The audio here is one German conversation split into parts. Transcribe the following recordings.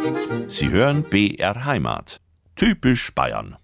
Sie hören BR Heimat. Typisch Bayern.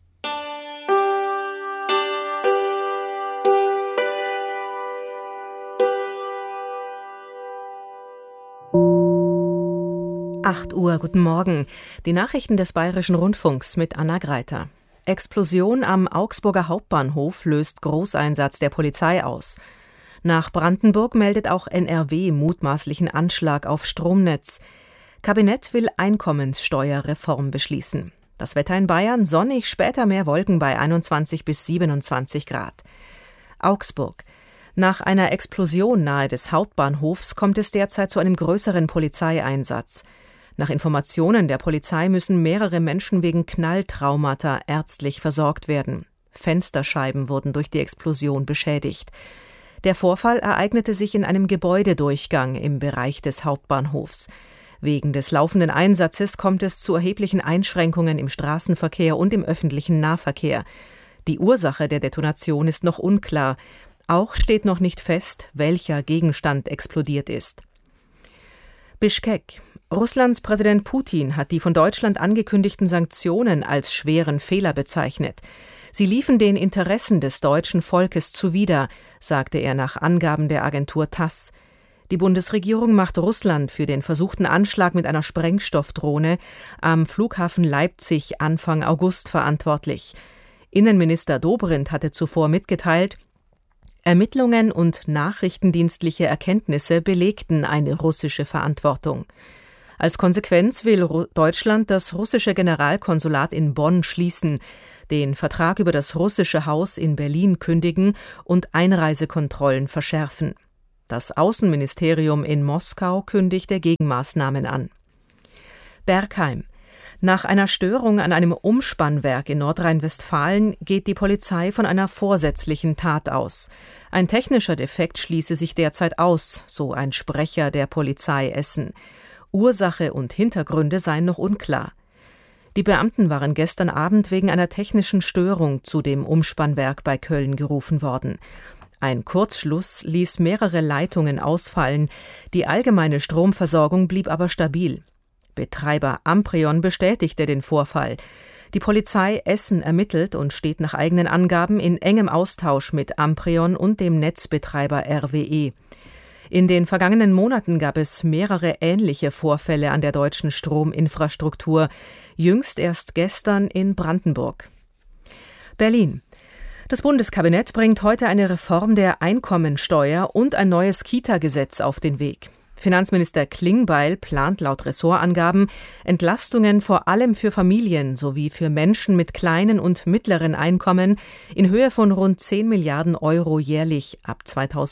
Uhr, guten Morgen. Die Nachrichten des Bayerischen Rundfunks mit Anna Greiter. Explosion am Augsburger Hauptbahnhof löst Großeinsatz der Polizei aus. Nach Brandenburg meldet auch NRW mutmaßlichen Anschlag auf Stromnetz. Kabinett will Einkommenssteuerreform beschließen. Das Wetter in Bayern: sonnig, später mehr Wolken bei 21 bis 27 Grad. Augsburg. Nach einer Explosion nahe des Hauptbahnhofs kommt es derzeit zu einem größeren Polizeieinsatz. Nach Informationen der Polizei müssen mehrere Menschen wegen Knalltraumata ärztlich versorgt werden. Fensterscheiben wurden durch die Explosion beschädigt. Der Vorfall ereignete sich in einem Gebäudedurchgang im Bereich des Hauptbahnhofs. Wegen des laufenden Einsatzes kommt es zu erheblichen Einschränkungen im Straßenverkehr und im öffentlichen Nahverkehr. Die Ursache der Detonation ist noch unklar. Auch steht noch nicht fest, welcher Gegenstand explodiert ist. Bischkek. Russlands Präsident Putin hat die von Deutschland angekündigten Sanktionen als schweren Fehler bezeichnet. Sie liefen den Interessen des deutschen Volkes zuwider, sagte er nach Angaben der Agentur TASS. Die Bundesregierung macht Russland für den versuchten Anschlag mit einer Sprengstoffdrohne am Flughafen Leipzig Anfang August verantwortlich. Innenminister Dobrindt hatte zuvor mitgeteilt, Ermittlungen und nachrichtendienstliche Erkenntnisse belegten eine russische Verantwortung. Als Konsequenz will Deutschland das russische Generalkonsulat in Bonn schließen, den Vertrag über das russische Haus in Berlin kündigen und Einreisekontrollen verschärfen. Das Außenministerium in Moskau kündigte Gegenmaßnahmen an. Bergheim. Nach einer Störung an einem Umspannwerk in Nordrhein-Westfalen geht die Polizei von einer vorsätzlichen Tat aus. Ein technischer Defekt schließe sich derzeit aus, so ein Sprecher der Polizei Essen. Ursache und Hintergründe seien noch unklar. Die Beamten waren gestern Abend wegen einer technischen Störung zu dem Umspannwerk bei Köln gerufen worden. Ein Kurzschluss ließ mehrere Leitungen ausfallen, die allgemeine Stromversorgung blieb aber stabil. Betreiber Amprion bestätigte den Vorfall. Die Polizei Essen ermittelt und steht nach eigenen Angaben in engem Austausch mit Amprion und dem Netzbetreiber RWE. In den vergangenen Monaten gab es mehrere ähnliche Vorfälle an der deutschen Strominfrastruktur, jüngst erst gestern in Brandenburg. Berlin. Das Bundeskabinett bringt heute eine Reform der Einkommensteuer und ein neues Kita-Gesetz auf den Weg. Finanzminister Klingbeil plant laut Ressortangaben Entlastungen vor allem für Familien sowie für Menschen mit kleinen und mittleren Einkommen in Höhe von rund 10 Milliarden Euro jährlich ab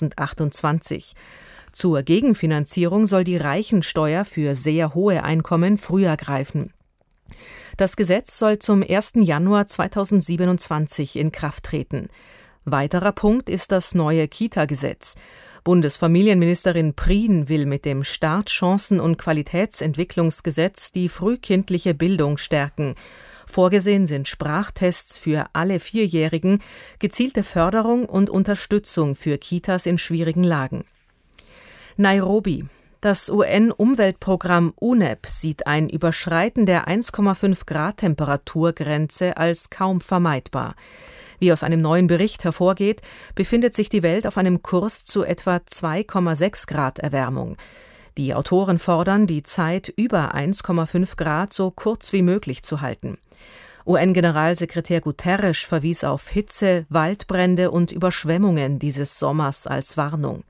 2028. Zur Gegenfinanzierung soll die Reichensteuer für sehr hohe Einkommen früher greifen. Das Gesetz soll zum 1. Januar 2027 in Kraft treten. Weiterer Punkt ist das neue Kita-Gesetz. Bundesfamilienministerin Prien will mit dem Startchancen- und Qualitätsentwicklungsgesetz die frühkindliche Bildung stärken. Vorgesehen sind Sprachtests für alle Vierjährigen, gezielte Förderung und Unterstützung für Kitas in schwierigen Lagen. Nairobi. Das UN-Umweltprogramm UNEP sieht ein Überschreiten der 1,5 Grad Temperaturgrenze als kaum vermeidbar. Wie aus einem neuen Bericht hervorgeht, befindet sich die Welt auf einem Kurs zu etwa 2,6 Grad Erwärmung. Die Autoren fordern, die Zeit über 1,5 Grad so kurz wie möglich zu halten. UN-Generalsekretär Guterres verwies auf Hitze, Waldbrände und Überschwemmungen dieses Sommers als Warnung.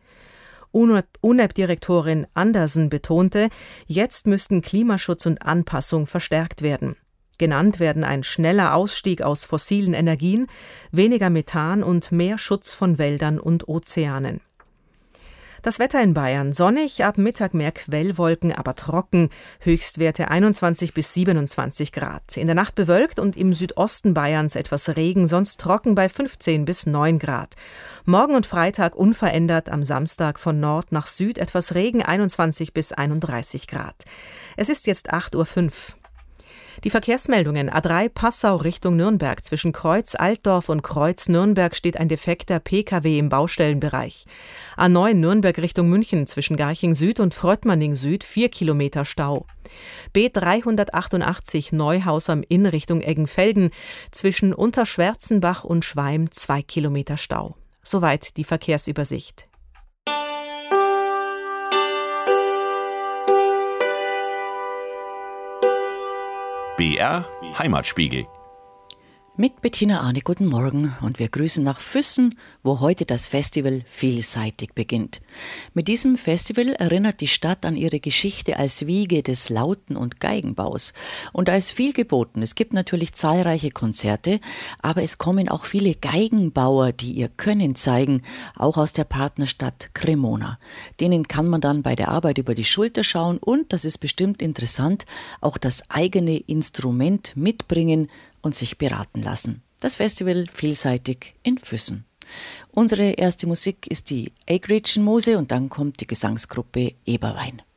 UNEP-Direktorin Andersen betonte, jetzt müssten Klimaschutz und Anpassung verstärkt werden. Genannt werden ein schneller Ausstieg aus fossilen Energien, weniger Methan und mehr Schutz von Wäldern und Ozeanen. Das Wetter in Bayern: sonnig, ab Mittag mehr Quellwolken, aber trocken, Höchstwerte 21 bis 27 Grad. In der Nacht bewölkt und im Südosten Bayerns etwas Regen, sonst trocken bei 15 bis 9 Grad. Morgen und Freitag unverändert, am Samstag von Nord nach Süd etwas Regen, 21 bis 31 Grad. Es ist jetzt 8:05 Uhr. Die Verkehrsmeldungen: A3 Passau Richtung Nürnberg. Zwischen Kreuz Altdorf und Kreuz Nürnberg steht ein defekter Pkw im Baustellenbereich. A9 Nürnberg Richtung München. Zwischen Garching Süd und Fröttmanning Süd 4 Kilometer Stau. B388 Neuhaus am Inn Richtung Eggenfelden. Zwischen Unterschwärzenbach und Schweim 2 Kilometer Stau. Soweit die Verkehrsübersicht. BR Heimatspiegel. Mit Bettina Arne, guten Morgen, und wir grüßen nach Füssen, wo heute das Festival Vielseitig beginnt. Mit diesem Festival erinnert die Stadt an ihre Geschichte als Wiege des Lauten- und Geigenbaus. Und da ist viel geboten. Es gibt natürlich zahlreiche Konzerte, aber es kommen auch viele Geigenbauer, die ihr Können zeigen, auch aus der Partnerstadt Cremona. Denen kann man dann bei der Arbeit über die Schulter schauen und, das ist bestimmt interessant, auch das eigene Instrument mitbringen und sich beraten lassen. Das Festival Vielseitig in Füssen. Unsere erste Musik ist die Egretschenmose und dann kommt die Gesangsgruppe Eberwein.